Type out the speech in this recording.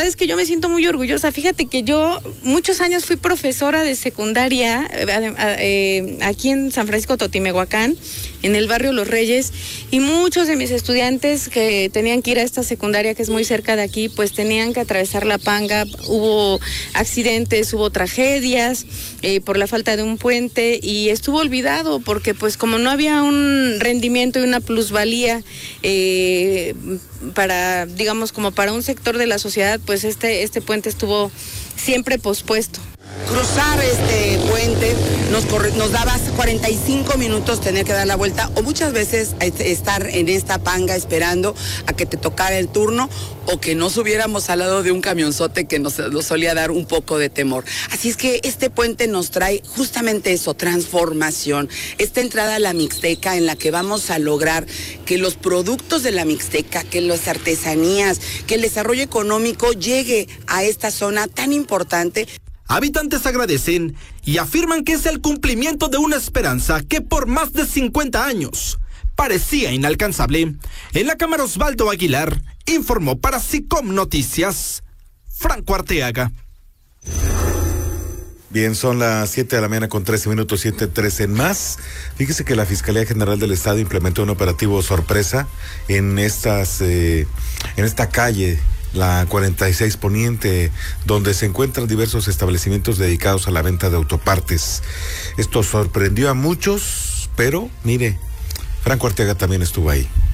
es que yo me siento muy orgullosa. Fíjate que yo muchos años fui profesora de secundaria aquí en San Francisco Totimehuacán, en el barrio Los Reyes, y muchos de mis estudiantes que tenían que ir a esta secundaria que es muy cerca de aquí, pues tenían que atravesar la Panga. Hubo accidentes, hubo tragedias por la falta de un puente, y estuvo olvidado porque pues como no había un rendimiento y una plusvalía para, digamos, como para un sector de la sociedad, pues este puente estuvo siempre pospuesto. Cruzar este puente nos daba 45 minutos tener que dar la vuelta, o muchas veces estar en esta Panga esperando a que te tocara el turno, o que no subiéramos al lado de un camionzote que nos solía dar un poco de temor. Así es que este puente nos trae justamente eso, transformación, esta entrada a la Mixteca en la que vamos a lograr que los productos de la Mixteca, que las artesanías, que el desarrollo económico llegue a esta zona tan importante. Habitantes agradecen y afirman que es el cumplimiento de una esperanza que por más de 50 años parecía inalcanzable. En la cámara Osvaldo Aguilar informó para SICOM Noticias, Franco Arteaga. Bien, son las 7 de la mañana con 13 minutos, 7:13 en más. Fíjese que la Fiscalía General del Estado implementó un operativo sorpresa en esta calle, la 46 Poniente, donde se encuentran diversos establecimientos dedicados a la venta de autopartes. Esto sorprendió a muchos, pero mire, Franco Arteaga también estuvo ahí.